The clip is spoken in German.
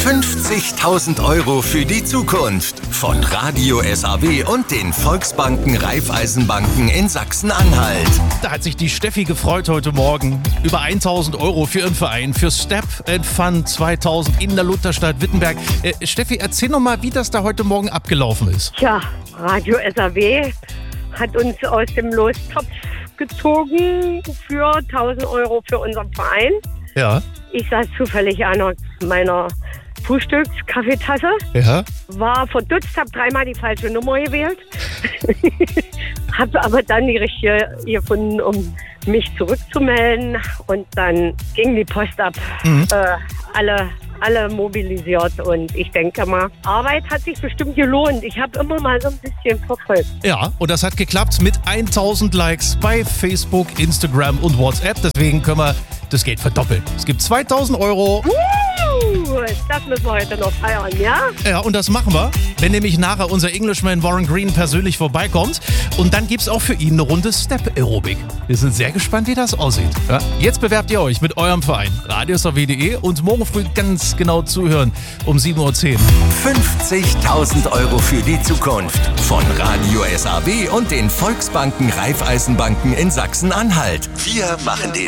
50.000 € für die Zukunft von Radio SAW und den Volksbanken Raiffeisenbanken in Sachsen-Anhalt. Da hat sich die Steffi gefreut heute Morgen über 1.000 € für ihren Verein, für Step and Fun 2000 in der Lutherstadt Wittenberg. Steffi, erzähl noch mal, wie das da heute Morgen abgelaufen ist. Tja, Radio SAW hat uns aus dem Lostopf gezogen für 1.000 € für unseren Verein. Ja. Ich saß zufällig an meiner Frühstückskaffeetasse, war verdutzt, habe dreimal die falsche Nummer gewählt, habe aber dann die richtige gefunden, um mich zurückzumelden, und dann ging die Post ab. Alle mobilisiert, und ich denke mal, Arbeit hat sich bestimmt gelohnt. Ich habe immer mal so ein bisschen verfolgt. Ja, und das hat geklappt mit 1.000 Likes bei Facebook, Instagram und WhatsApp. Deswegen können wir das Geld verdoppeln. Es gibt 2.000 €. Das müssen wir heute noch feiern, ja? Ja, und das machen wir, wenn nämlich nachher unser Englishman Warren Green persönlich vorbeikommt. Und dann gibt's auch für ihn eine Runde Step-Aerobik. Wir sind sehr gespannt, wie das aussieht. Ja, jetzt bewerbt ihr euch mit eurem Verein. radiosaw.de und morgen früh ganz genau zuhören um 7.10 Uhr. 50.000 € für die Zukunft von Radio SAW und den Volksbanken Raiffeisenbanken in Sachsen-Anhalt. Wir machen den